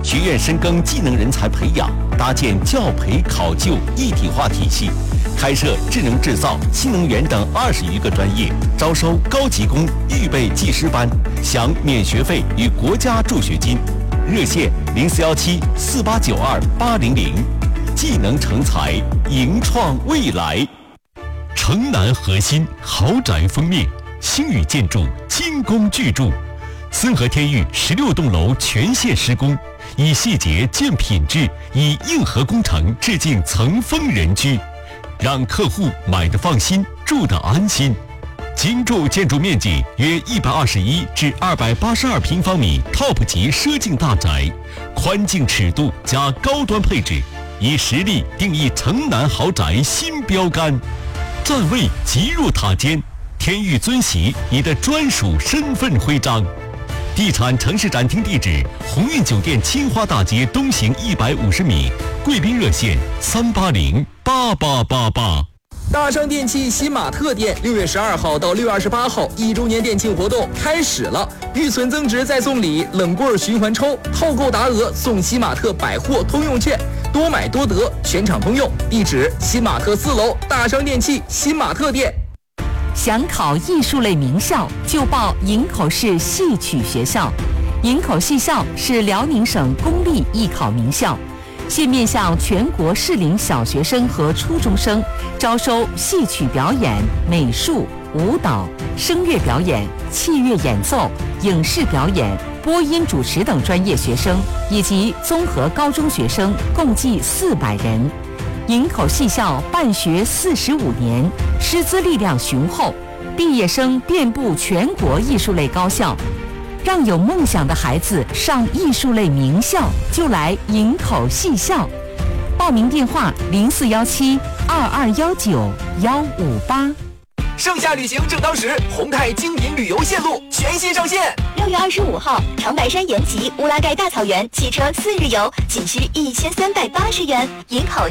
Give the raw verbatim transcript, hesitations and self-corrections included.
学院深耕技能人才培养，搭建教培考就一体化体系，开设智能制造、新能源等二十余个专业，招收高级工预备技师班，享免学费与国家助学金。热线零四幺七四八九二八零零，技能成才，迎创未来。城南核心豪宅封面，星宇建筑精工巨筑，森和天域十六栋楼全线施工，以细节见品质，以硬核工程致敬层峰人居，让客户买得放心，住得安心。精筑建筑面积约一百二十一至二百八十二平方米 ，Top 级奢境大宅，宽净尺度加高端配置，以实力定义城南豪宅新标杆。站位极入塔尖，天域尊玺你的专属身份徽章。地产城市展厅地址：鸿运酒店青花大街东行一百五十米，贵宾热线三八零八八八八。 大商电器新玛特店六月十二号到六月二十八号一周年店庆活动开始了，预存增值再送礼，冷棍循环抽，套购达额送新玛特百货通用券，多买多得，全场通用。地址：新玛特四楼大商电器新玛特店。 想考艺术类名校，就报营口市戏曲学校。营口戏校是辽宁省公立艺考名校，现面向全国适龄小学生和初中生，招收戏曲表演、美术、舞蹈、声乐表演、器乐演奏、影视表演、播音主持等专业学生，以及综合高中学生，共计四百人。营口戏校办学四十五年，师资力量雄厚，毕业生遍布全国艺术类高校。让有梦想的孩子上艺术类名校，就来营口戏校。报名电话：零四幺七二二幺九幺五八。 盛夏旅行正当时，宏泰精品旅游线路全新上线。 六月二十五号，长白山延吉乌拉盖大草原汽车四日游，仅需一千三百八十元。营口